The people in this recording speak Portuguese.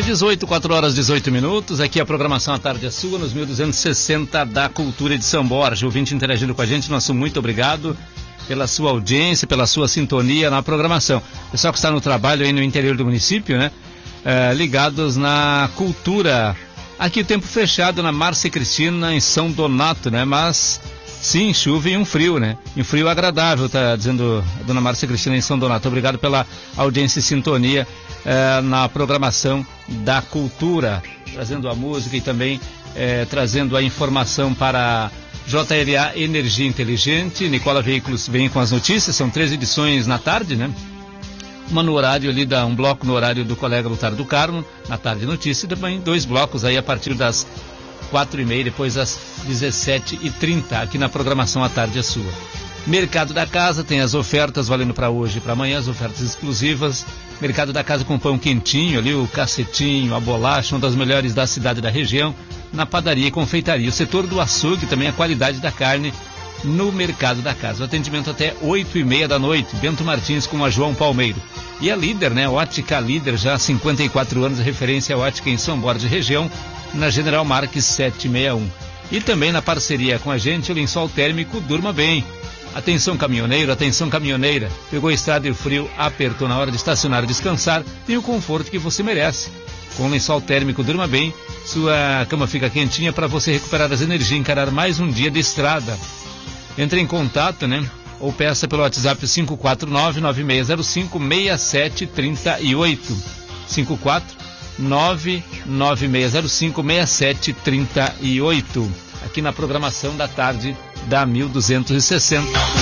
18, 4 horas 18 minutos. Aqui a programação à tarde é sua, nos 1260 da Cultura de São Borja. O ouvinte interagindo com a gente, nosso muito obrigado pela sua audiência, pela sua sintonia na programação. Pessoal que está no trabalho aí no interior do município, né? Ligados na cultura. Aqui o tempo fechado na Márcia Cristina, em São Donato, né? Mas sim, chuva e um frio, né? E um frio agradável, tá dizendo a dona Márcia Cristina em São Donato. Obrigado pela audiência e sintonia na programação da cultura, trazendo a música e também trazendo a informação para JLA Energia Inteligente. Nicola Veículos vem com as notícias, são 3 edições na tarde, né? Uma no horário ali, um bloco no horário do colega Lutar do Carmo, na tarde notícia, e também 2 blocos aí a partir das 4h30, depois das 17h30, aqui na programação à tarde é sua. Mercado da Casa tem as ofertas valendo para hoje e para amanhã, as ofertas exclusivas. Mercado da Casa com pão quentinho ali, o cacetinho, a bolacha, uma das melhores da cidade e da região. Na padaria e confeitaria. O setor do açougue também, a qualidade da carne no Mercado da Casa. O atendimento até 8h30 da noite. Bento Martins com a João Palmeiro. E a Líder, né? Ótica Líder, já há 54 anos, referência à ótica em São Borja região, na General Marques 761. E também na parceria com a gente, o lençol térmico Durma Bem. Atenção caminhoneiro, atenção caminhoneira. Pegou estrada e frio, apertou na hora de estacionar e descansar, tem o conforto que você merece. Com o lençol térmico Durma Bem, sua cama fica quentinha para você recuperar as energias e encarar mais um dia de estrada. Entre em contato, né? Ou peça pelo WhatsApp 549-9605-6738. 549-9605-6738. Aqui na programação da tarde da 1260.